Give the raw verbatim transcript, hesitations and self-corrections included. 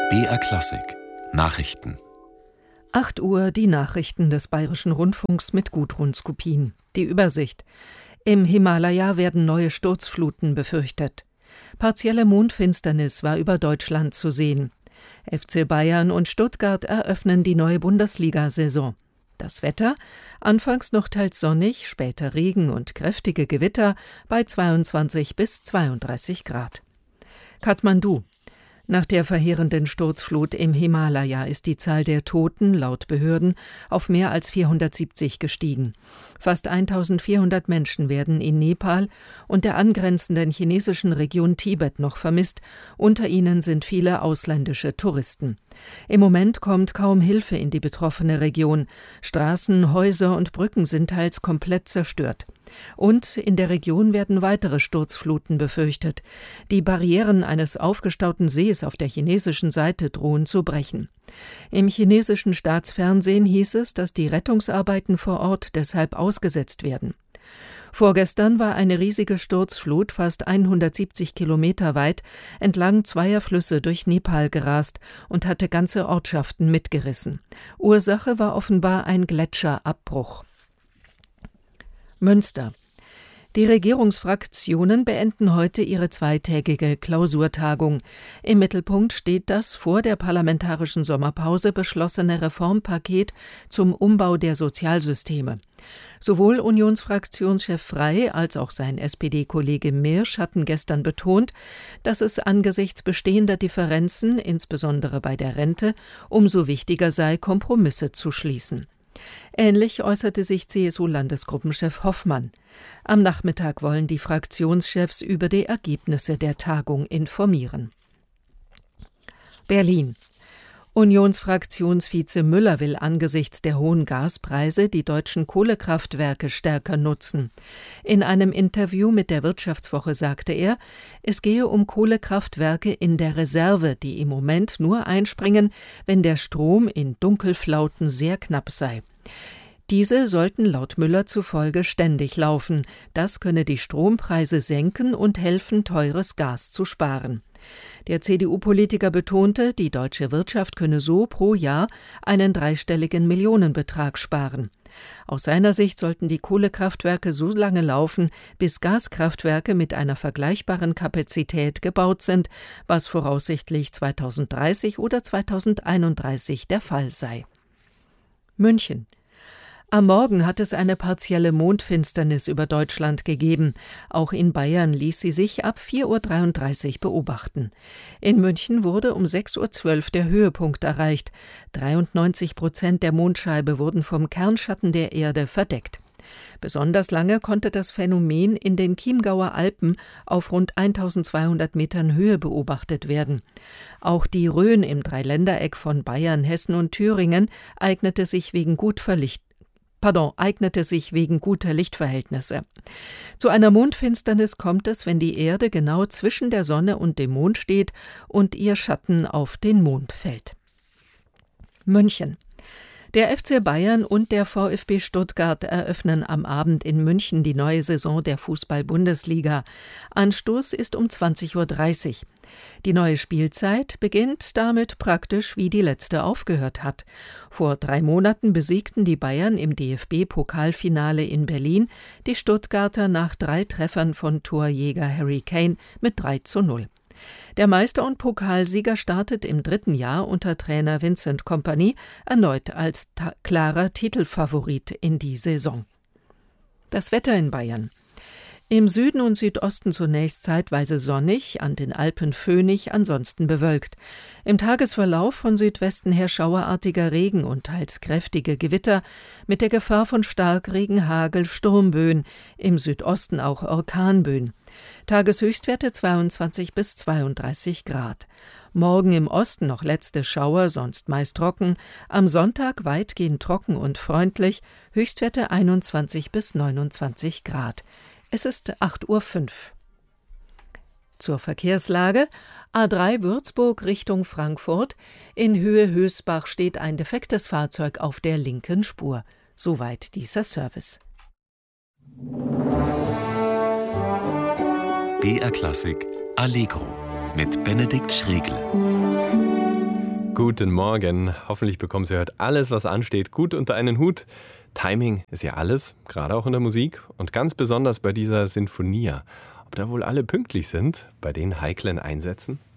B R Klassik Nachrichten. acht Uhr die Nachrichten des Bayerischen Rundfunks mit Gudrun Skupin. Die Übersicht. Im Himalaya werden neue Sturzfluten befürchtet. Partielle Mondfinsternis war über Deutschland zu sehen. F C Bayern und Stuttgart eröffnen die neue Bundesliga-Saison. Das Wetter? Anfangs noch teils sonnig, später Regen und kräftige Gewitter bei zweiundzwanzig bis zweiunddreißig Grad. Kathmandu. Nach der verheerenden Sturzflut im Himalaya ist die Zahl der Toten laut Behörden auf mehr als vierhundertsiebzig gestiegen. Fast eintausendvierhundert Menschen werden in Nepal und der angrenzenden chinesischen Region Tibet noch vermisst. Unter ihnen sind viele ausländische Touristen. Im Moment kommt kaum Hilfe in die betroffene Region. Straßen, Häuser und Brücken sind teils komplett zerstört. Und in der Region werden weitere Sturzfluten befürchtet. Die Barrieren eines aufgestauten Sees auf der chinesischen Seite drohen zu brechen. Im chinesischen Staatsfernsehen hieß es, dass die Rettungsarbeiten vor Ort deshalb ausgesetzt werden. Vorgestern war eine riesige Sturzflut fast hundertsiebzig Kilometer weit entlang zweier Flüsse durch Nepal gerast und hatte ganze Ortschaften mitgerissen. Ursache war offenbar ein Gletscherabbruch. Münster. Die Regierungsfraktionen beenden heute ihre zweitägige Klausurtagung. Im Mittelpunkt steht das vor der parlamentarischen Sommerpause beschlossene Reformpaket zum Umbau der Sozialsysteme. Sowohl Unionsfraktionschef Frey als auch sein S P D-Kollege Mirsch hatten gestern betont, dass es angesichts bestehender Differenzen, insbesondere bei der Rente, umso wichtiger sei, Kompromisse zu schließen. Ähnlich äußerte sich C S U-Landesgruppenchef Hoffmann. Am Nachmittag wollen die Fraktionschefs über die Ergebnisse der Tagung informieren. Berlin. Unionsfraktionsvize Müller will angesichts der hohen Gaspreise die deutschen Kohlekraftwerke stärker nutzen. In einem Interview mit der Wirtschaftswoche sagte er, es gehe um Kohlekraftwerke in der Reserve, die im Moment nur einspringen, wenn der Strom in Dunkelflauten sehr knapp sei. Diese sollten laut Müller zufolge ständig laufen. Das könne die Strompreise senken und helfen, teures Gas zu sparen. Der C D U-Politiker betonte, die deutsche Wirtschaft könne so pro Jahr einen dreistelligen Millionenbetrag sparen. Aus seiner Sicht sollten die Kohlekraftwerke so lange laufen, bis Gaskraftwerke mit einer vergleichbaren Kapazität gebaut sind, was voraussichtlich zweitausenddreißig oder zweitausendeinunddreißig der Fall sei. München. Am Morgen hat es eine partielle Mondfinsternis über Deutschland gegeben. Auch in Bayern ließ sie sich ab vier Uhr dreiunddreißig beobachten. In München wurde um sechs Uhr zwölf der Höhepunkt erreicht. dreiundneunzig Prozent der Mondscheibe wurden vom Kernschatten der Erde verdeckt. Besonders lange konnte das Phänomen in den Chiemgauer Alpen auf rund eintausendzweihundert Metern Höhe beobachtet werden. Auch die Rhön im Dreiländereck von Bayern, Hessen und Thüringen eignete sich wegen gut verlicht Pardon, eignete sich wegen guter Lichtverhältnisse. Zu einer Mondfinsternis kommt es, wenn die Erde genau zwischen der Sonne und dem Mond steht und ihr Schatten auf den Mond fällt. München. Der F C Bayern und der VfB Stuttgart eröffnen am Abend in München die neue Saison der Fußball-Bundesliga. Anstoß ist um zwanzig Uhr dreißig. Die neue Spielzeit beginnt damit praktisch, wie die letzte aufgehört hat. Vor drei Monaten besiegten die Bayern im D F B-Pokalfinale in Berlin die Stuttgarter nach drei Treffern von Torjäger Harry Kane mit drei zu null. Der Meister und Pokalsieger startet im dritten Jahr unter Trainer Vincent Kompany erneut als ta- klarer Titelfavorit in die Saison. Das Wetter in Bayern. Im Süden und Südosten zunächst zeitweise sonnig, an den Alpen föhnig, ansonsten bewölkt. Im Tagesverlauf von Südwesten her schauerartiger Regen und teils kräftige Gewitter mit der Gefahr von Starkregen, Hagel, Sturmböen, im Südosten auch Orkanböen. Tageshöchstwerte zweiundzwanzig bis zweiunddreißig Grad. Morgen im Osten noch letzte Schauer, sonst meist trocken. Am Sonntag weitgehend trocken und freundlich, Höchstwerte einundzwanzig bis neunundzwanzig Grad. Es ist acht Uhr fünf. Zur Verkehrslage: A drei Würzburg Richtung Frankfurt. In Höhe Hösbach steht ein defektes Fahrzeug auf der linken Spur. Soweit dieser Service. B R Klassik Allegro mit Benedikt Schregle. Guten Morgen. Hoffentlich bekommen Sie heute alles, was ansteht, gut unter einen Hut. Timing ist ja alles, gerade auch in der Musik und ganz besonders bei dieser Sinfonia. Ob da wohl alle pünktlich sind bei den heiklen Einsätzen?